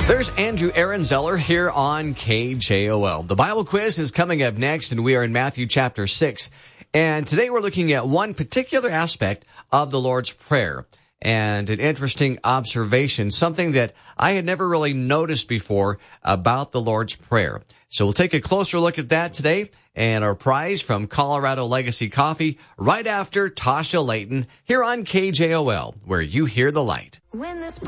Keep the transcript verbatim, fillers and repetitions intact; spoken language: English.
There's Andrew Aaron Zeller here on K J O L. The Bible quiz is coming up next, and we are in Matthew chapter six. And today we're looking at one particular aspect of the Lord's Prayer. And an interesting observation, something that I had never really noticed before about the Lord's Prayer. So we'll take a closer look at that today, and our prize from Colorado Legacy Coffee right after Tasha Layton here on K J O L, where you hear the light. When this